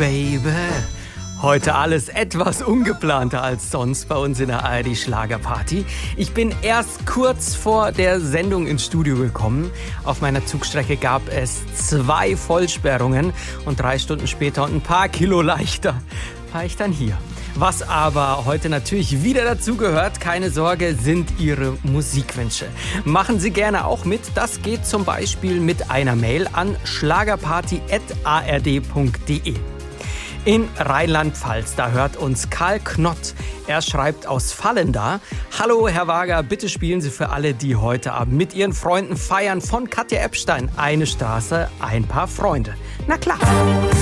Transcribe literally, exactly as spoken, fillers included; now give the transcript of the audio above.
Baby. Heute alles etwas ungeplanter als sonst bei uns in der A R D Schlagerparty. Ich bin erst kurz vor der Sendung ins Studio gekommen. Auf meiner Zugstrecke gab es zwei Vollsperrungen und drei Stunden später und ein paar Kilo leichter war ich dann hier. Was aber heute natürlich wieder dazugehört, keine Sorge, sind Ihre Musikwünsche. Machen Sie gerne auch mit. Das geht zum Beispiel mit einer Mail an schlagerparty at a r d punkt d e. In Rheinland-Pfalz, da hört uns Karl Knott. Er schreibt aus Vallenda: Hallo Herr Wager, bitte spielen Sie für alle, die heute Abend mit ihren Freunden feiern, von Katja Epstein, Eine Straße, ein paar Freunde. Na klar.